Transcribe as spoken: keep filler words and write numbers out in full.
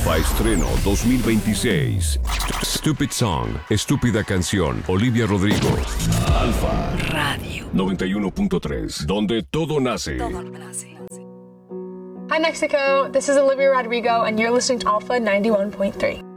Alfa Estreno dos mil veintiséis. Stupid Song, Estúpida Canción, Olivia Rodrigo. Alfa Radio noventa y uno punto tres, donde todo nace. Todo nace. Hi Mexico, this is Olivia Rodrigo and you're listening to Alpha ninety-one point three.